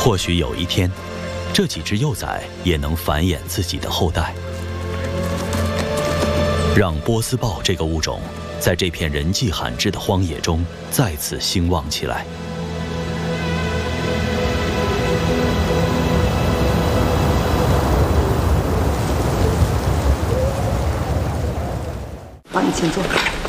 或许有一天，这几只幼崽也能繁衍自己的后代，让波斯豹这个物种在这片人迹罕至的荒野中再次兴旺起来。 好，你请坐。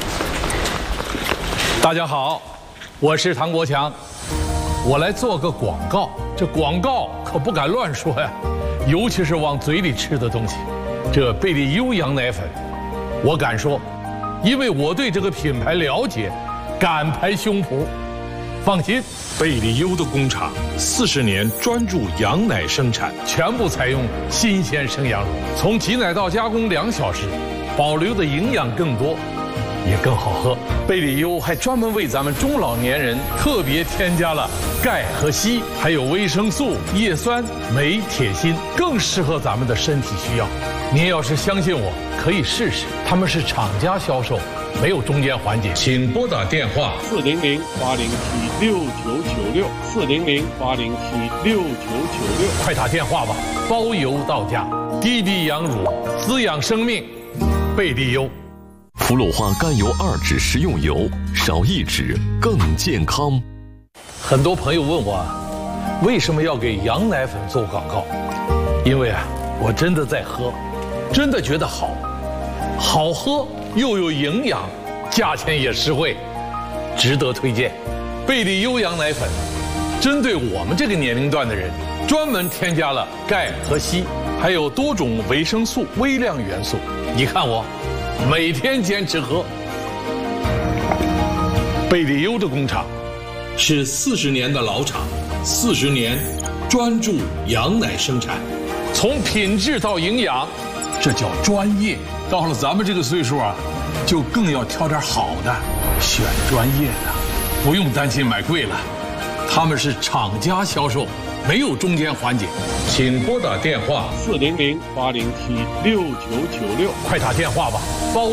大家好，我是唐国强，我来做个广告。这广告可不敢乱说呀，尤其是往嘴里吃的东西。这贝利优羊奶粉，我敢说，因为我对这个品牌了解，敢拍胸脯。放心， 贝利优的工厂40年专注羊奶生产， 全部采用新鲜生羊乳，从挤奶到加工2小时，保留的营养更多，也更好喝。贝利优还专门为咱们中老年人特别添加了钙和硒，还有维生素、叶酸、镁、铁、锌，更适合咱们的身体需要。您要是相信我，可以试试。他们是厂家销售，没有中间环节。请拨打电话 400-807-6996，400-807-6996， 快打电话吧，包邮到家。滴滴羊乳，滋养生命，贝利优。 氟鲁化甘油2酯食用油，少1酯更健康。 很多朋友问我，为什么要给羊奶粉做广告？因为我真的在喝，真的觉得好，好喝又有营养，价钱也实惠，值得推荐。贝利优羊奶粉，针对我们这个年龄段的人，专门添加了钙和硒，还有多种维生素、微量元素。你看我，每天坚持喝。贝利优的工厂是40年的老厂，40年专注羊奶生产，从品质到营养，这叫专业。到了咱们这个岁数就更要挑点好的，选专业的，不用担心买贵了。他们是厂家销售，没有中间环节。请拨打电话 400-807-6996， 快打电话吧，包